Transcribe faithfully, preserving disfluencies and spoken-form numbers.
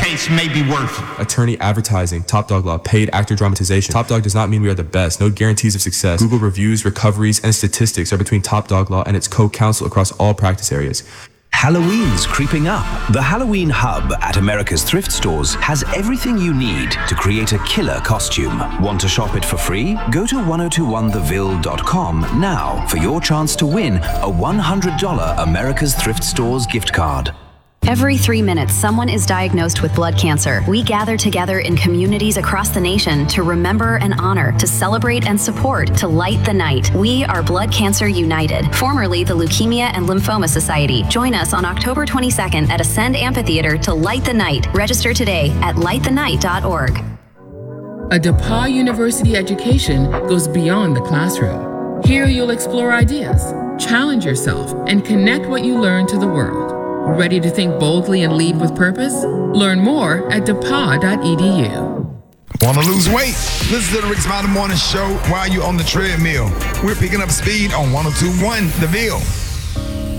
case may be worth it. Attorney advertising, Top Dog Law, paid actor dramatization. Top Dog does not mean we are the best. No guarantees of success. Google reviews, recoveries, and statistics are between Top Dog Law and its co-counsel across all practice areas. Halloween's creeping up. The Halloween Hub at America's Thrift Stores has everything you need to create a killer costume. Want to shop it for free? Go to ten twenty-one the ville dot com now for your chance to win a one hundred dollars America's Thrift Stores gift card. Every three minutes, someone is diagnosed with blood cancer. We gather together in communities across the nation to remember and honor, to celebrate and support, to light the night. We are Blood Cancer United, formerly the Leukemia and Lymphoma Society. Join us on October twenty-second at Ascend Amphitheater to light the night. Register today at light the night dot org. A DePauw University education goes beyond the classroom. Here you'll explore ideas, challenge yourself, and connect what you learn to the world. Ready to think boldly and lead with purpose? Learn more at depaw dot e d u. Want to lose weight? Listen to the Rick Smiley Morning Show while you're on the treadmill. We're picking up speed on ten twenty-one The Ville.